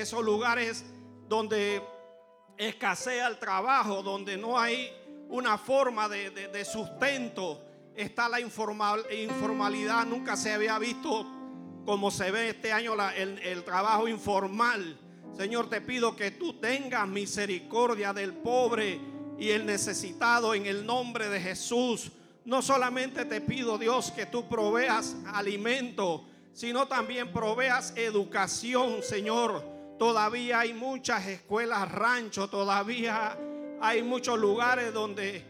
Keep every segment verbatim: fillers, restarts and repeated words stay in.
esos lugares donde escasea el trabajo, donde no hay una forma de, de, de sustento, está la informal, informalidad. Nunca se había visto como se ve este año la, el, el trabajo informal. Señor, te pido que tú tengas misericordia del pobre y el necesitado en el nombre de Jesús. No solamente te pido, Dios, que tú proveas alimento, sino también proveas educación, Señor. Todavía hay muchas escuelas rancho, todavía hay muchos lugares donde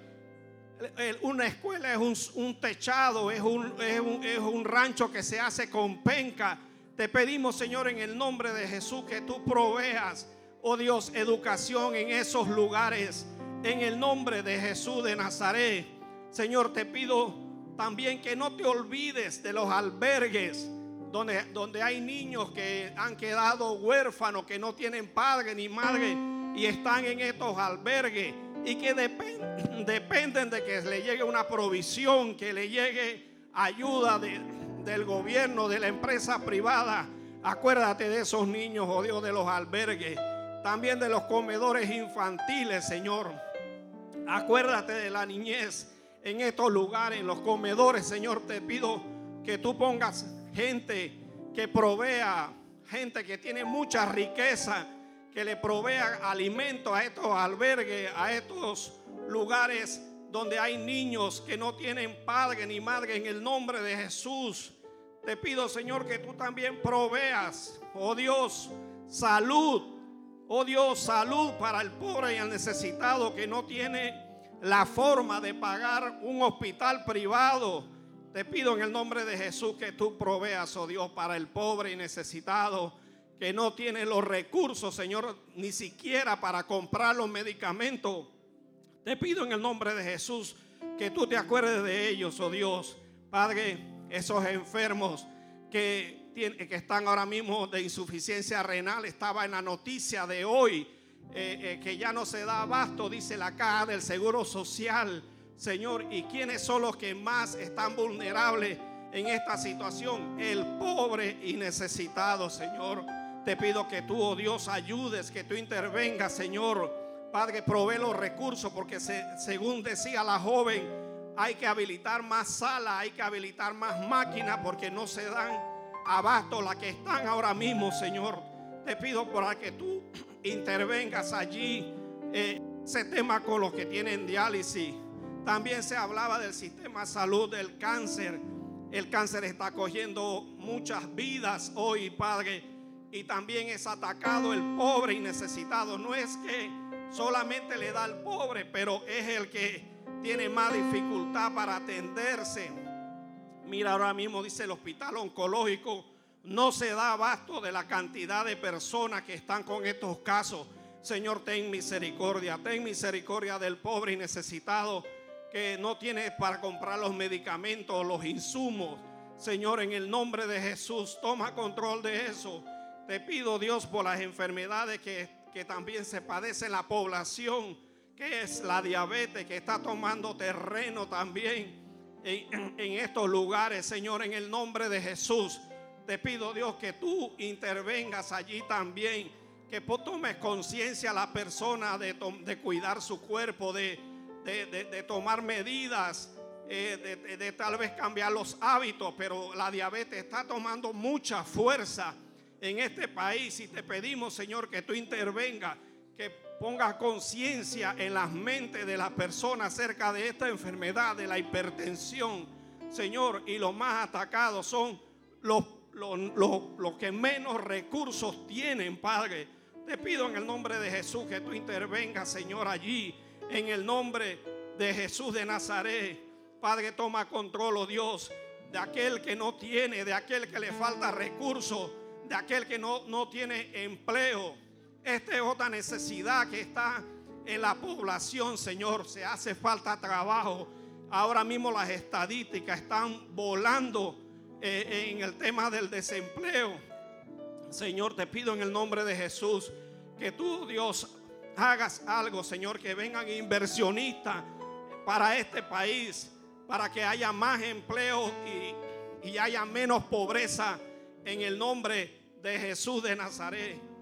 una escuela es un, un techado, es un, es, un, es un rancho que se hace con penca. Te pedimos, Señor, en el nombre de Jesús, que tú proveas, oh Dios, educación en esos lugares, en el nombre de Jesús de Nazaret. Señor, te pido también que no te olvides de los albergues donde, donde hay niños que han quedado huérfanos, que no tienen padre ni madre y están en estos albergues y que depend, dependen de que le llegue una provisión, que le llegue ayuda de, del gobierno, de la empresa privada. Acuérdate de esos niños, oh Dios, de los albergues, también de los comedores infantiles, Señor. Acuérdate de la niñez en estos lugares, en los comedores, Señor. Te pido que tú pongas gente que provea, gente que tiene mucha riqueza, que le provea alimento a estos albergues, a estos lugares donde hay niños que no tienen padre ni madre. En el nombre de Jesús te pido, Señor, que tú también proveas, oh Dios, salud, oh Dios, salud para el pobre y el necesitado que no tiene la forma de pagar un hospital privado. Te pido en el nombre de Jesús que tú proveas, oh Dios, para el pobre y necesitado que no tiene los recursos, Señor, ni siquiera para comprar los medicamentos. Te pido en el nombre de Jesús que tú te acuerdes de ellos, oh Dios. Padre, esos enfermos que, tienen, que están ahora mismo de insuficiencia renal, estaba en la noticia de hoy, eh, eh, que ya no se da abasto, dice la caja del Seguro Social, Señor. ¿Y quiénes son los que más están vulnerables en esta situación? El pobre y necesitado, Señor. Te pido que tú, oh Dios, ayudes, que tú intervengas, Señor. Padre, provee los recursos, porque se, según decía la joven, hay que habilitar más salas, hay que habilitar más máquinas, porque no se dan abasto las que están ahora mismo, Señor. Te pido para que tú intervengas allí, eh, ese tema con los que tienen diálisis. También se hablaba del sistema de salud, del cáncer. El cáncer está cogiendo muchas vidas hoy, Padre, y también es atacado el pobre y necesitado. No es que solamente le da al pobre, pero es el que tiene más dificultad para atenderse. Mira, ahora mismo dice el hospital oncológico, no se da abasto de la cantidad de personas que están con estos casos. Señor, ten misericordia, ten misericordia del pobre y necesitado que no tiene para comprar los medicamentos, los insumos. Señor, en el nombre de Jesús, toma control de eso. Te pido, Dios, por las enfermedades que, que también se padece en la población, que es la diabetes, que está tomando terreno también en, en estos lugares. Señor, en el nombre de Jesús, te pido, Dios, que tú intervengas allí también, que tomes conciencia a la persona de, de cuidar su cuerpo, de, de, de, de tomar medidas, eh, de, de, de tal vez cambiar los hábitos. Pero la diabetes está tomando mucha fuerza en este país y te pedimos, Señor, que tú intervengas, que pongas conciencia en las mentes de las personas acerca de esta enfermedad, de la hipertensión, Señor. Y los más atacados son los, los, los, los que menos recursos tienen, Padre. Te pido en el nombre de Jesús que tú intervengas, Señor, allí, en el nombre de Jesús de Nazaret. Padre, toma control, oh Dios, de aquel que no tiene, de aquel que le falta recursos, de aquel que no, no tiene empleo. Esta es otra necesidad que está en la población, Señor. Se hace falta trabajo. Ahora mismo las estadísticas están volando eh, en el tema del desempleo. Señor, te pido en el nombre de Jesús que tú, Dios, hagas algo, Señor, que vengan inversionistas para este país, para que haya más empleo y, y haya menos pobreza, en el nombre de Jesús de Nazaret.